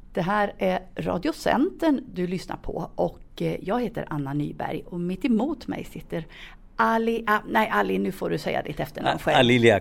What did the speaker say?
Det här är Radio Centern du lyssnar på och jag heter Anna Nyberg och mitt emot mig sitter Ali, nu får du säga ditt efternamn själv. Ali